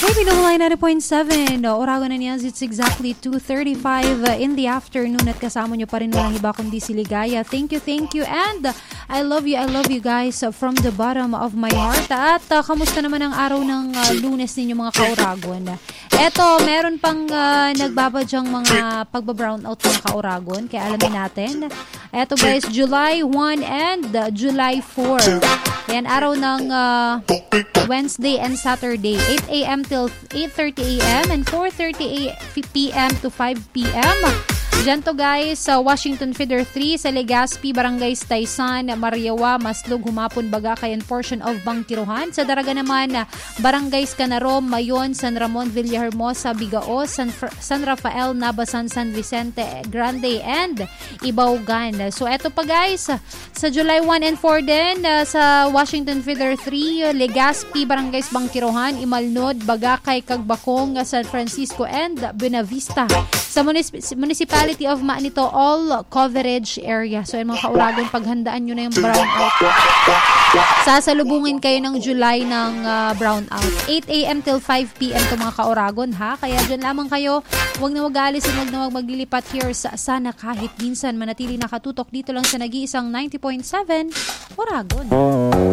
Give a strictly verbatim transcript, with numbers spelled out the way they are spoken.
Maybe no line ninety point seven. Oragon na niya. It's exactly two thirty-five in the afternoon at kasama nyo pa rin walang iba kundi si Ligaya. Thank you, thank you. And I love you, I love you guys from the bottom of my heart. At uh, kamusta naman ang araw ng uh, Lunes ninyo mga ka-Oragon? Eto, meron pang uh, nagbabadyang mga pagba-brown out mga ka-Oragon. Kaya alamin natin. Eto guys, July first and uh, July fourth. Yan, araw ng uh, Wednesday and Saturday. eight a.m. till eight thirty a.m. and four thirty p.m. to five p.m. Diyan to guys, sa Washington Feeder three, sa Legazpi, Barangay Taysan, Mariawa, Maslog, Humapon, Bagakay, and portion of Bangkiruhan. Sa Daraga naman, Barangay Canarom, Mayon, San Ramon, Villahermosa, Bigao, San, Fra- San Rafael, Nabasan, San Vicente, Grande, and Ibaugan. So eto pa guys, sa July first and fourth din, uh, sa Washington Feeder three, Legazpi, Barangay Bangkiruhan, Imalnod, Bagakay, Cagbakong, San Francisco, and Buenavista. Sa municip- Municipality of Manito, all coverage area. So, yung mga ka-Oragon, paghandaan nyo na yung brown out. Sasalubungin kayo ng July ng uh, brown out. eight a.m. till five p.m. to mga ka-Oragon, ha? Kaya dyan lamang kayo. Huwag na mag-alis at huwag na wag maglilipat here sa sana kahit minsan manatili nakatutok dito lang sa nag-iisang ninety point seven Oragon.